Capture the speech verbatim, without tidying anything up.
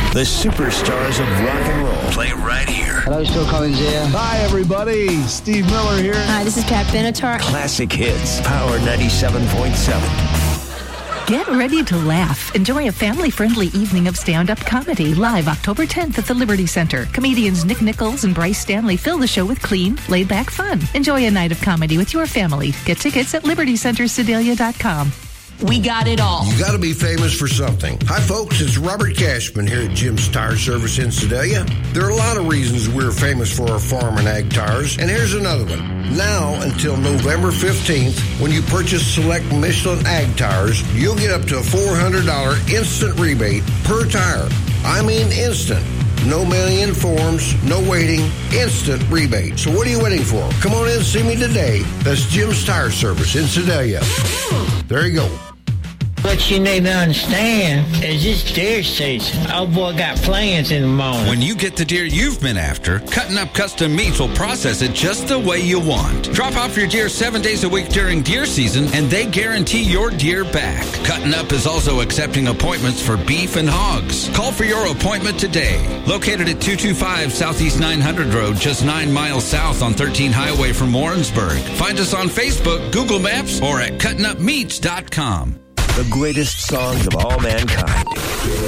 The superstars of rock and roll play right here. Hello, Phil Collins here. Hi, everybody. Steve Miller here. Hi, this is Pat Benatar. Classic hits. Power ninety-seven point seven. Get ready to laugh. Enjoy a family-friendly evening of stand-up comedy live October tenth at the Liberty Center. Comedians Nick Nichols and Bryce Stanley fill the show with clean, laid-back fun. Enjoy a night of comedy with your family. Get tickets at liberty center sedalia dot com. We got it all. You got to be famous for something. Hi, folks. It's Robert Cashman here at Jim's Tire Service in Sedalia. There are a lot of reasons we're famous for our farm and ag tires, and here's another one. Now until November fifteenth, when you purchase select Michelin ag tires, you'll get up to a four hundred dollars instant rebate per tire. I mean instant. No mailing in forms, no waiting, instant rebate. So what are you waiting for? Come on in and see me today. That's Jim's Tire Service in Sedalia. There you go. What you need to understand is it's deer season. Old boy got plans in the morning. When you get the deer you've been after, Cutting Up Custom Meats will process it just the way you want. Drop off your deer seven days a week during deer season, and they guarantee your deer back. Cutting Up is also accepting appointments for beef and hogs. Call for your appointment today. Located at two two five Southeast nine hundred Road, just nine miles south on thirteen Highway from Warrensburg. Find us on Facebook, Google Maps, or at cutting up meats dot com. The greatest songs of all mankind.